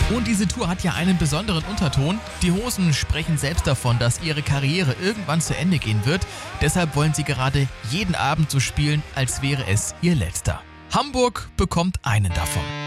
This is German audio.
Und diese Tour hat ja einen besonderen Unterton. Die Hosen sprechen selbst davon, dass ihre Karriere irgendwann zu Ende gehen wird. Deshalb wollen sie gerade jeden Abend so spielen, als wäre es ihr letzter. Hamburg bekommt einen davon.